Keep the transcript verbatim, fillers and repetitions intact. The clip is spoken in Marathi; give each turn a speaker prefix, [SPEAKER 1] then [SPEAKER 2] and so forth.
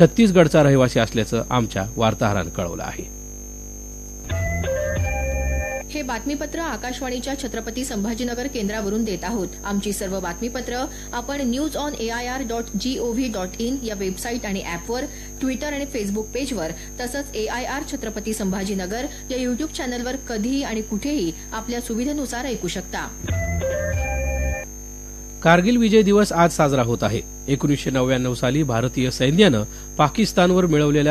[SPEAKER 1] छत्तीसगडचा रहिवासी असल्याचं आमच्या वार्ताहरानं कळवलं आहे.
[SPEAKER 2] हे बातमीपत्र आकाशवाणीच्या छत्रपती संभाजीनगर केंद्रावरून देत आहोत. आमची सर्व बातमीपत्र आपण news on AIR dot G O V dot in या वेबसाईट आणि अॅपवर, ट्विटर आणि फेसबुक पेजवर तसंच एआयआर छत्रपती संभाजीनगर या युट्यूब चॅनलवर कधीही आणि कुठेही आपल्या सुविधेनुसार ऐकू शकता.
[SPEAKER 1] कारगिल विजय दिवस आज साजरा होत आहे. एकोणीसशे नव्याण्णव साली भारतीय सैन्यानं पाकिस्तानवर मिळवलेल्या